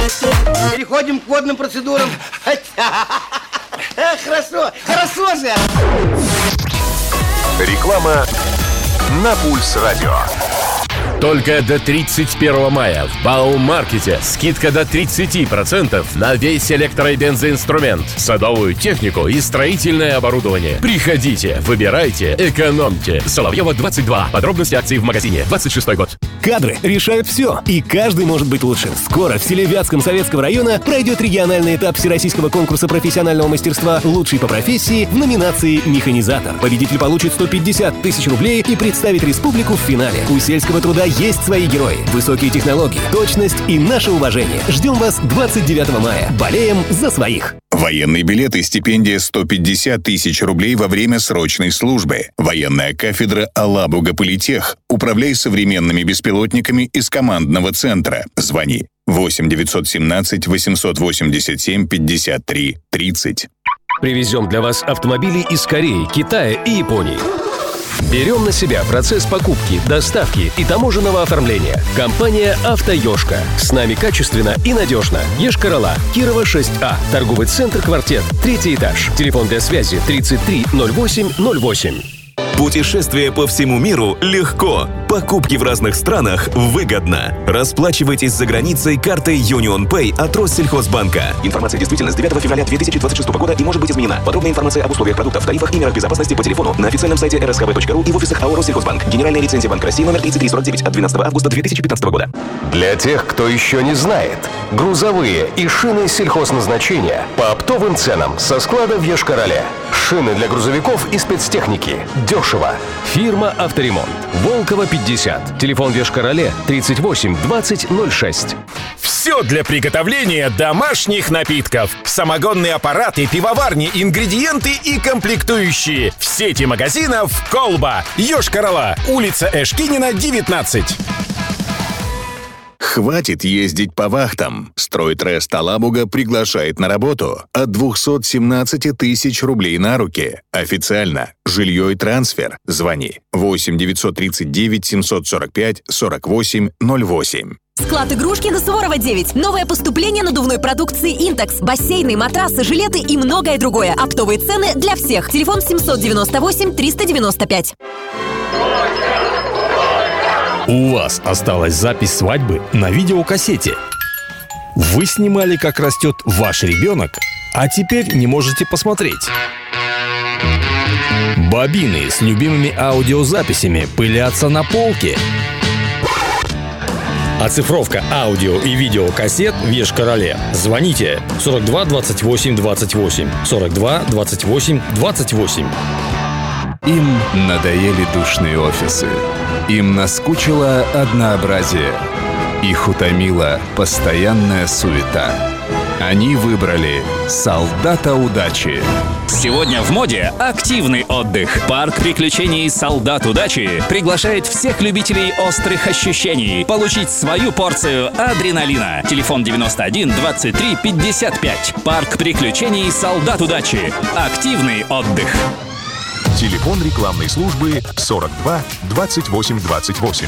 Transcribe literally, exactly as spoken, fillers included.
Переходим к водным процедурам. Хорошо, хорошо же. Реклама на Пульс Радио. Только до тридцать первого мая в Баумаркете скидка до тридцать процентов на весь электро- и бензоинструмент, садовую технику и строительное оборудование. Приходите, выбирайте, экономьте. Соловьева, двадцать два. Подробности акций в магазине. двадцать шестой год. Кадры решают все, и каждый может быть лучше. Скоро в селе Вятском Советского района пройдет региональный этап Всероссийского конкурса профессионального мастерства «Лучший по профессии» в номинации «Механизатор». Победитель получит сто пятьдесят тысяч рублей и представит республику в финале. У сельского труда есть свои герои. Высокие технологии, точность и наше уважение. Ждем вас двадцать девятого мая. Болеем за своих. Военный билет и стипендия сто пятьдесят тысяч рублей во время срочной службы. Военная кафедра Алабуга Политех. Управляй современными беспилотниками из командного центра. Звони восемь девятьсот семнадцать восемьсот восемьдесят семь пятьдесят три тридцать. Привезем для вас автомобили из Кореи, Китая и Японии. Берем на себя процесс покупки, доставки и таможенного оформления. Компания «Автоёшка». С нами качественно и надежно. Йошкар-Ола, Кирова, шесть А. Торговый центр «Квартет», третий этаж. Телефон для связи тридцать три ноль восемь ноль восемь. Путешествие по всему миру легко. Покупки в разных странах выгодно. Расплачивайтесь за границей картой Union Pay от Россельхозбанка. Информация действительна с девятого февраля две тысячи двадцать шестого года и может быть изменена. Подробная информация об условиях продуктов, тарифах и мерах безопасности по телефону на официальном сайте эр эс ка бэ точка ру и в офисах АО «Россельхозбанк». Генеральная лицензия Банка России номер тридцать три сорок девять от двенадцатого августа две тысячи пятнадцатого года. Для тех, кто еще не знает, грузовые и шины сельхозназначения по оптовым ценам со склада в Йошкар-Оле. Шины для грузовиков и спецтехники. Дешево. Фирма «Авторемонт». Волкова, пятьдесят. Телефон в Йошкар-Оле тридцать восемь двадцать ноль шесть. Все для приготовления домашних напитков. Самогонные аппараты, пивоварни, ингредиенты и комплектующие. В сети магазинов «Колба». Йошкар-Ола. Улица Эшкинина, девятнадцать. Хватит ездить по вахтам. Стройтрест Алабуга приглашает на работу от двести семнадцать тысяч рублей на руки. Официально. Жилье и трансфер. Звони восемь девятьсот тридцать девять семьсот сорок пять сорок восемь ноль восемь. Склад игрушки на Суворова девять. Новое поступление надувной продукции «Интекс». Бассейны, матрасы, жилеты и многое другое. Оптовые цены для всех. Телефон семьсот девяносто восемь триста девяносто пять. У вас осталась запись свадьбы на видеокассете. Вы снимали, как растет ваш ребенок, а теперь не можете посмотреть. Бобины с любимыми аудиозаписями пылятся на полке. Оцифровка аудио и видеокассет в Йошкар-Оле. Звоните сорок два двадцать восемь двадцать восемь, сорок два двадцать восемь двадцать восемь. Им надоели душные офисы. Им наскучило однообразие. Их утомила постоянная суета. Они выбрали «Солдата удачи». Сегодня в моде активный отдых. Парк приключений «Солдат удачи» приглашает всех любителей острых ощущений получить свою порцию адреналина. Телефон девяносто один двадцать три пятьдесят пять. Парк приключений «Солдат удачи». Активный отдых. Телефон рекламной службы сорок два двадцать восемь двадцать восемь.